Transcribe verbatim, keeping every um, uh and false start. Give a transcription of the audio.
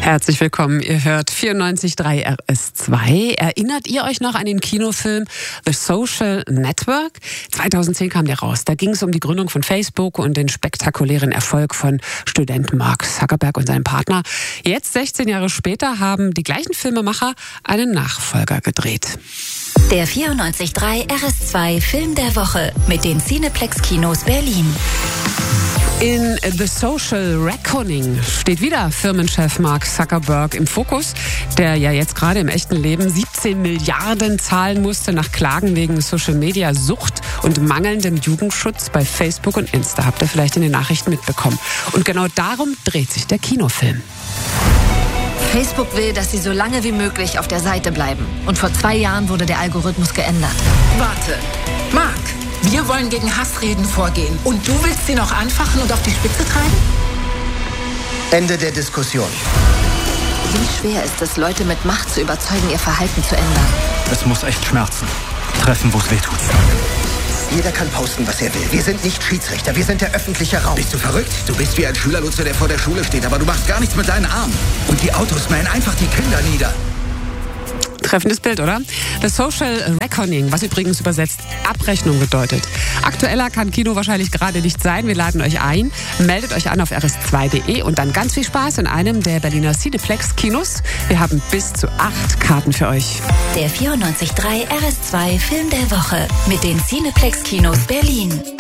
Herzlich willkommen, ihr hört vierundneunzig Komma drei R S zwei. Erinnert ihr euch noch an den Kinofilm The Social Network? zweitausendzehn kam der raus. Da ging es um die Gründung von Facebook und den spektakulären Erfolg von Student Mark Zuckerberg und seinem Partner. Jetzt, sechzehn Jahre später, haben die gleichen Filmemacher einen Nachfolger gedreht. Der vierundneunzig Komma drei R S zwei Film der Woche mit den Cineplex Kinos Berlin. In The Social Reckoning steht wieder Firmenchef Mark Zuckerberg im Fokus, der ja jetzt gerade im echten Leben siebzehn Milliarden zahlen musste nach Klagen wegen Social-Media-Sucht und mangelndem Jugendschutz bei Facebook und Insta. Habt ihr vielleicht in den Nachrichten mitbekommen. Und genau darum dreht sich der Kinofilm. Facebook will, dass sie so lange wie möglich auf der Seite bleiben. Und vor zwei Jahren wurde der Algorithmus geändert. Warte, Mark, wir wollen gegen Hassreden vorgehen. Und du willst sie noch anfachen und auf die Spitze treiben? Ende der Diskussion. Wie schwer ist es, Leute mit Macht zu überzeugen, ihr Verhalten zu ändern? Es muss echt schmerzen. Treffen, wo es weh tut. Jeder kann posten, was er will. Wir sind nicht Schiedsrichter, wir sind der öffentliche Raum. Bist du verrückt? Du bist wie ein Schülerlotse, der vor der Schule steht, aber du machst gar nichts mit deinen Armen. Und die Autos mähen einfach die Kinder nieder. Treffendes Bild, oder? The Social Reckoning, was übrigens übersetzt Abrechnung bedeutet. Aktueller kann Kino wahrscheinlich gerade nicht sein. Wir laden euch ein. Meldet euch an auf r s zwei punkt d e und dann ganz viel Spaß in einem der Berliner Cineplex Kinos. Wir haben bis zu acht Karten für euch. Der vierundneunzig Komma drei R S zwei Film der Woche mit den Cineplex Kinos Berlin.